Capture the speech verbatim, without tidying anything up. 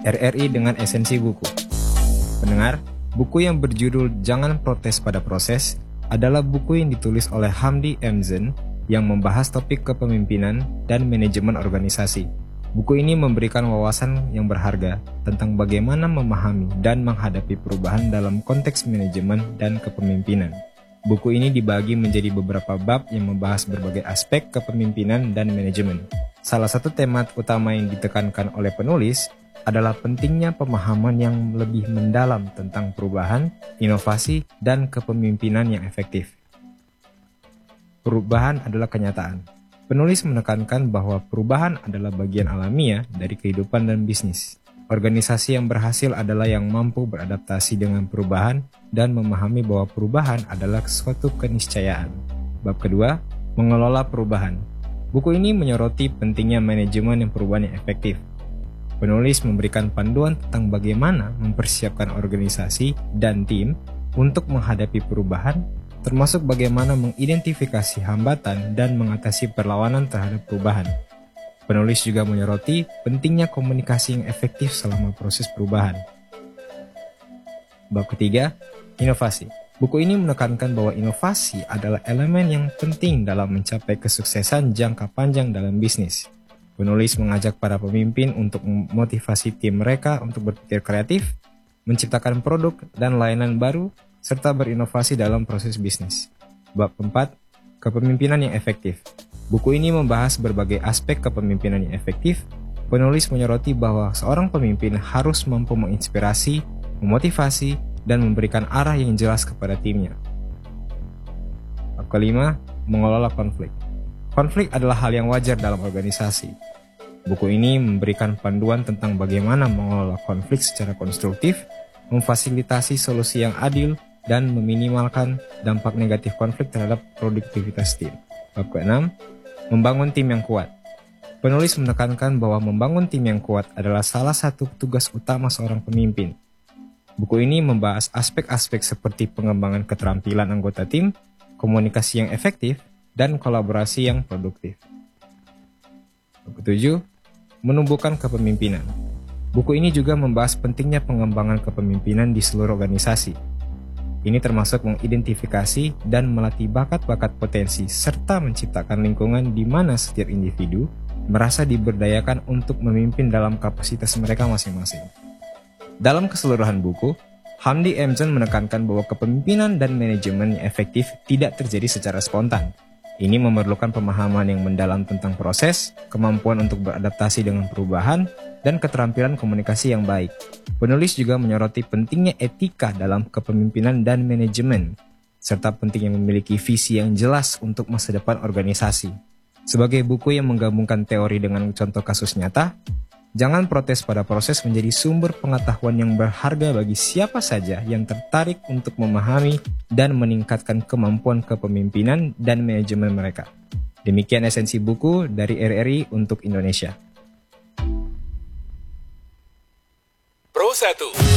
R R I dengan esensi buku. Pendengar, buku yang berjudul Jangan Protes Pada Proses adalah buku yang ditulis oleh Hamdi Emzen yang membahas topik kepemimpinan dan manajemen organisasi. Buku ini memberikan wawasan yang berharga tentang bagaimana memahami dan menghadapi perubahan dalam konteks manajemen dan kepemimpinan. Buku ini dibagi menjadi beberapa bab yang membahas berbagai aspek kepemimpinan dan manajemen. Salah satu tema utama yang ditekankan oleh penulis adalah pentingnya pemahaman yang lebih mendalam tentang perubahan, inovasi, dan kepemimpinan yang efektif. Perubahan adalah kenyataan. Penulis menekankan bahwa perubahan adalah bagian alamiah dari kehidupan dan bisnis. Organisasi yang berhasil adalah yang mampu beradaptasi dengan perubahan dan memahami bahwa perubahan adalah suatu keniscayaan. Bab kedua, mengelola perubahan. Buku ini menyoroti pentingnya manajemen yang perubahan yang efektif. Penulis memberikan panduan tentang bagaimana mempersiapkan organisasi dan tim untuk menghadapi perubahan, termasuk bagaimana mengidentifikasi hambatan dan mengatasi perlawanan terhadap perubahan. Penulis juga menyoroti pentingnya komunikasi yang efektif selama proses perubahan. Bab ketiga, inovasi. Buku ini menekankan bahwa inovasi adalah elemen yang penting dalam mencapai kesuksesan jangka panjang dalam bisnis. Penulis mengajak para pemimpin untuk memotivasi tim mereka untuk berpikir kreatif, menciptakan produk dan layanan baru, serta berinovasi dalam proses bisnis. Bab keempat, kepemimpinan yang efektif. Buku ini membahas berbagai aspek kepemimpinan yang efektif. Penulis menyoroti bahwa seorang pemimpin harus mampu menginspirasi, memotivasi, dan memberikan arah yang jelas kepada timnya. Bab kelima, mengelola konflik. Konflik adalah hal yang wajar dalam organisasi. Buku ini memberikan panduan tentang bagaimana mengelola konflik secara konstruktif, memfasilitasi solusi yang adil, dan meminimalkan dampak negatif konflik terhadap produktivitas tim. Bab keenam, membangun tim yang kuat. Penulis menekankan bahwa membangun tim yang kuat adalah salah satu tugas utama seorang pemimpin. Buku ini membahas aspek-aspek seperti pengembangan keterampilan anggota tim, komunikasi yang efektif, dan kolaborasi yang produktif. Bab ketujuh, menumbuhkan kepemimpinan. Buku ini juga membahas pentingnya pengembangan kepemimpinan di seluruh organisasi. Ini termasuk mengidentifikasi dan melatih bakat-bakat potensi serta menciptakan lingkungan di mana setiap individu merasa diberdayakan untuk memimpin dalam kapasitas mereka masing-masing. Dalam keseluruhan buku, Hamdi Emzen menekankan bahwa kepemimpinan dan manajemen yang efektif tidak terjadi secara spontan. Ini memerlukan pemahaman yang mendalam tentang proses, kemampuan untuk beradaptasi dengan perubahan, dan keterampilan komunikasi yang baik. Penulis juga menyoroti pentingnya etika dalam kepemimpinan dan manajemen, serta pentingnya memiliki visi yang jelas untuk masa depan organisasi. Sebagai buku yang menggabungkan teori dengan contoh kasus nyata, Jangan Protes Pada Proses menjadi sumber pengetahuan yang berharga bagi siapa saja yang tertarik untuk memahami dan meningkatkan kemampuan kepemimpinan dan manajemen mereka. Demikian esensi buku dari R R I untuk Indonesia. Pro satu.